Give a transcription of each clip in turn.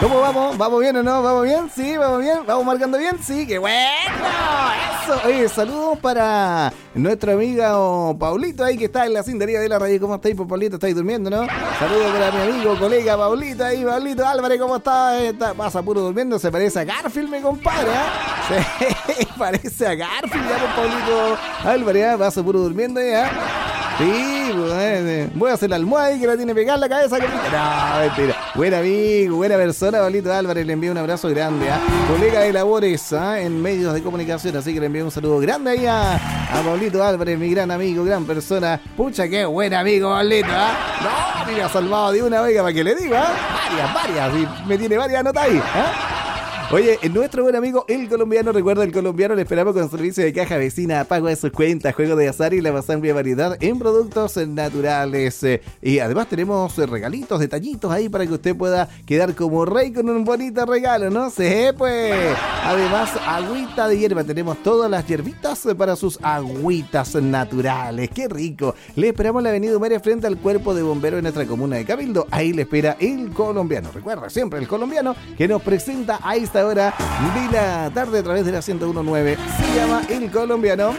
¿Cómo vamos? ¿Vamos bien o no? ¿Vamos bien? ¿Sí? ¿Vamos bien? ¿Vamos marcando bien? Sí, qué bueno. Eso. Oye, saludos para nuestra amiga Paulito ahí que está en la cindería de la radio. ¿Cómo estáis, Paulito? ¿Estáis durmiendo, no? Saludos para mi amigo, colega Paulito ahí, Paulito Álvarez, ¿cómo está? Pasa puro durmiendo, se parece a Garfield, mi compadre, ¿eh? Se parece a Garfield, ya, con Paulito Álvarez, ¿eh? Pasa puro durmiendo ya. Sí, pues, voy a hacer la almohada ahí que la tiene pegada en la cabeza. No, mentira. Buen amigo, buena persona, Pablito Álvarez. Le envío un abrazo grande, colega de labores en medios de comunicación. Así que le envío un saludo grande ahí a Pablito Álvarez, mi gran amigo, gran persona. Pucha, qué buen amigo, Pablito. No, me ha salvado de una vega para que le diga. Varias. Y me tiene varias notas ahí. Oye, nuestro buen amigo El Colombiano, recuerda El Colombiano, le esperamos con servicio de caja vecina, pago de sus cuentas, juego de azar y la más amplia variedad en productos naturales. Y además tenemos regalitos, detallitos ahí para que usted pueda quedar como rey con un bonito regalo, ¿no? Sí, pues. Además, agüita de hierba, tenemos todas las hierbitas para sus agüitas naturales. ¡Qué rico! Le esperamos en la avenida Humares frente al cuerpo de bomberos en nuestra comuna de Cabildo. Ahí le espera El Colombiano. Recuerda siempre El Colombiano que nos presenta a esta hora de la tarde a través de la 101.9. Se llama El Colombiano.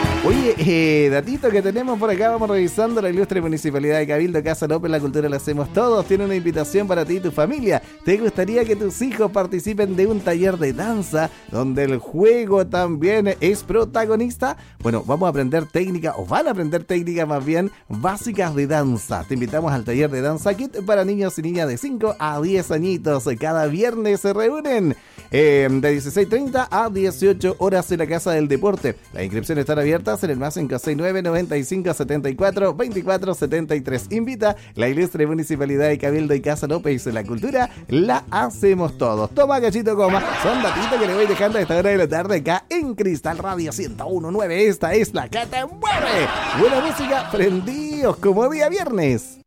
Oye, datito que tenemos por acá, vamos revisando la ilustre Municipalidad de Cabildo, Casa López, la cultura la hacemos todos. Tiene una invitación para ti y tu familia. ¿Te gustaría que tus hijos participen de un taller de danza donde el juego también es protagonista? Bueno, vamos a aprender técnica, o van a aprender técnicas más bien básicas de danza. Te invitamos al taller de danza Kit para niños y niñas de 5 a 10 añitos. Cada viernes se reúnen de 16:30 a 18 horas en la Casa del Deporte. Las inscripciones están abiertas en el más 569 95 74 24 73. Invita la ilustre Municipalidad de Cabildo y Casa López. La cultura la hacemos todos. Toma, cachito, coma. Son datitos que le voy dejando a esta hora de la tarde acá en Cristal Radio 101.9. Esta es la que te mueve. Buena música, prendidos como día viernes.